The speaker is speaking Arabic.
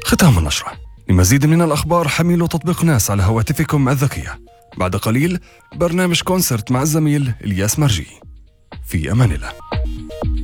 ختام النشرة. لمزيد من الأخبار حملوا تطبيق ناس على هواتفكم الذكية. بعد قليل برنامج كونسرت مع الزميل إلياس مرجي. في أمان الله.